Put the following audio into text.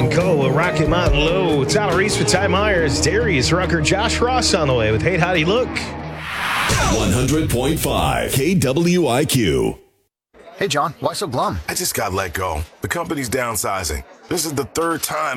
and Co. Rocky Mountain Low. Tyler Reese with Ty Myers, Darius Rucker, Josh Ross on the way with Hey Howdy Look. 100.5 KWIQ. Hey, John, why so glum? I just got let go. The company's downsizing. This is the third time